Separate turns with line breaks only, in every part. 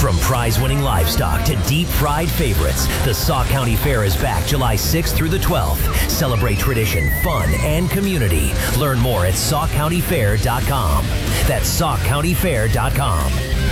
From prize-winning livestock to deep-fried favorites, the Sauk County Fair is back July 6th through the 12th. Celebrate tradition, fun, and community. Learn more at SaukCountyFair.com. That's SaukCountyFair.com.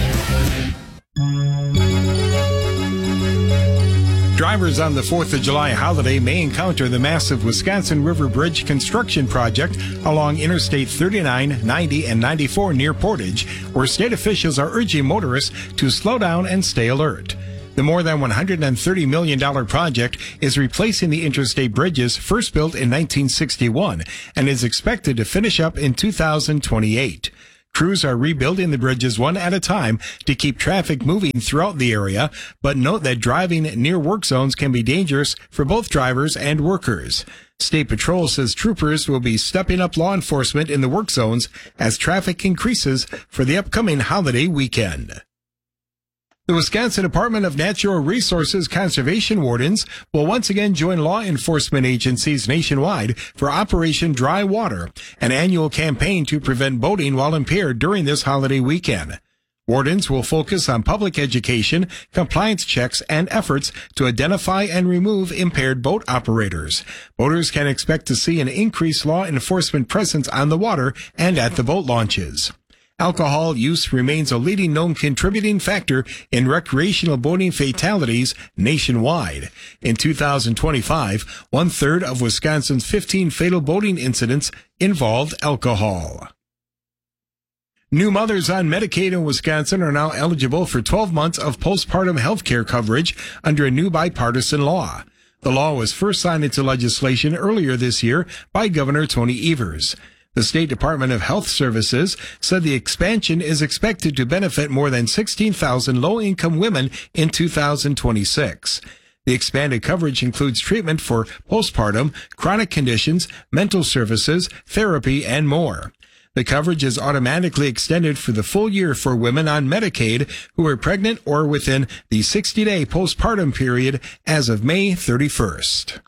Drivers on the 4th of July holiday may encounter the massive Wisconsin River Bridge construction project along Interstate 39, 90, and 94 near Portage, where state officials are urging motorists to slow down and stay alert. The more than $130 million project is replacing the interstate bridges first built in 1961 and is expected to finish up in 2028. Crews are rebuilding the bridges one at a time to keep traffic moving throughout the area, but note that driving near work zones can be dangerous for both drivers and workers. State Patrol says troopers will be stepping up law enforcement in the work zones as traffic increases for the upcoming holiday weekend. The Wisconsin Department of Natural Resources Conservation Wardens will once again join law enforcement agencies nationwide for Operation Dry Water, an annual campaign to prevent boating while impaired during this holiday weekend. Wardens will focus on public education, compliance checks, and efforts to identify and remove impaired boat operators. Boaters can expect to see an increased law enforcement presence on the water and at the boat launches. Alcohol use remains a leading known contributing factor in recreational boating fatalities nationwide. In 2025, 1/3 of Wisconsin's 15 fatal boating incidents involved alcohol. New mothers on Medicaid in Wisconsin are now eligible for 12 months of postpartum health care coverage under a new bipartisan law. The law was first signed into legislation earlier this year by Governor Tony Evers. The State Department of Health Services said the expansion is expected to benefit more than 16,000 low-income women in 2026. The expanded coverage includes treatment for postpartum, chronic conditions, mental services, therapy, and more. The coverage is automatically extended for the full year for women on Medicaid who are pregnant or within the 60-day postpartum period as of May 31st.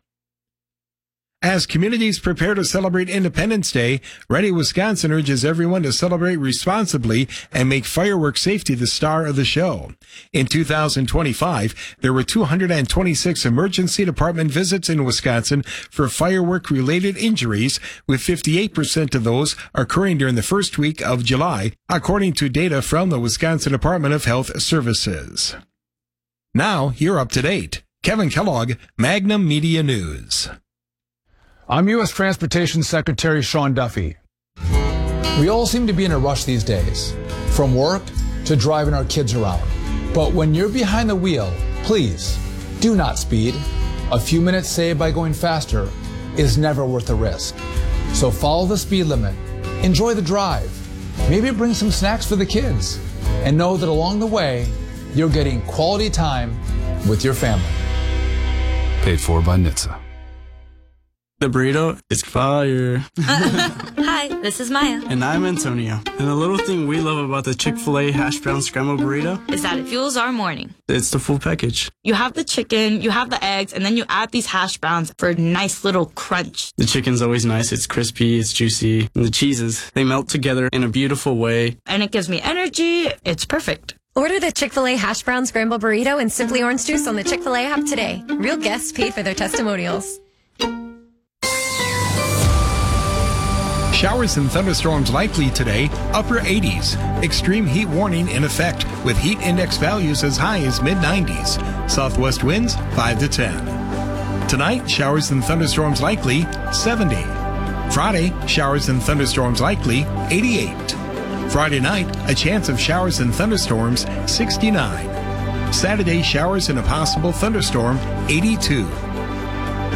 As communities prepare to celebrate Independence Day, Ready Wisconsin urges everyone to celebrate responsibly and make firework safety the star of the show. In 2025, there were 226 emergency department visits in Wisconsin for firework-related injuries, with 58% of those occurring during the first week of July, according to data from the Wisconsin Department of Health Services. Now, you're up to date. Kevin Kellogg, Magnum Media News.
I'm U.S. Transportation Secretary Sean Duffy. We all seem to be in a rush these days, from work to driving our kids around. But when you're behind the wheel, please do not speed. A few minutes saved by going faster is never worth the risk. So follow the speed limit, enjoy the drive, maybe bring some snacks for the kids, and know that along the way, you're getting quality time with your family.
Paid for by NHTSA.
The burrito is fire.
Hi, this is Maya.
And I'm Antonio. And the little thing we love about the Chick-fil-A hash brown scrambled burrito
is that it fuels our morning.
It's the full package.
You have the chicken, you have the eggs, and then you add these hash browns for a nice little crunch.
The chicken's always nice. It's crispy, it's juicy. And the cheeses, they melt together in a beautiful way.
And it gives me energy. It's perfect.
Order the Chick-fil-A hash brown scrambled burrito and Simply Orange Juice on the Chick-fil-A app today. Real guests paid for their testimonials.
Showers and thunderstorms likely today, upper 80s. Extreme heat warning in effect with heat index values as high as mid-90s. Southwest winds 5 to 10. Tonight, showers and thunderstorms likely 70. Friday, showers and thunderstorms likely 88. Friday night, a chance of showers and thunderstorms 69. Saturday, showers and a possible thunderstorm 82.